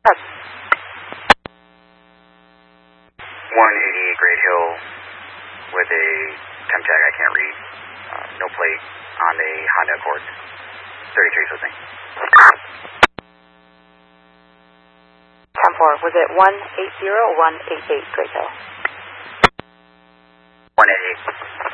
188 Great Hill with a temp tag I can't read. No plate on a Honda Accord. 33 Swizzing. 10-4, was it 180 or 188 Great Hill? 188.